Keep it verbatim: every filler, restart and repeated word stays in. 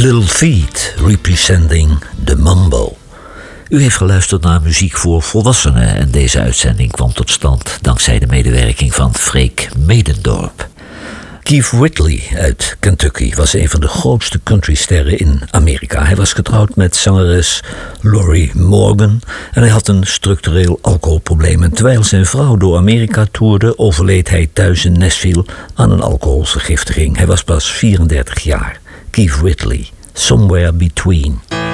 Little Feat, representing the Mambo. U heeft geluisterd naar muziek voor volwassenen en deze uitzending kwam tot stand dankzij de medewerking van Freek Medendorp. Keith Whitley uit Kentucky was een van de grootste countrysterren in Amerika. Hij was getrouwd met zangeres Lorrie Morgan en hij had een structureel alcoholprobleem. En terwijl zijn vrouw door Amerika toerde, overleed hij thuis in Nashville aan een alcoholvergiftiging. Hij was pas vierendertig jaar. Keith Whitley, Somewhere Between.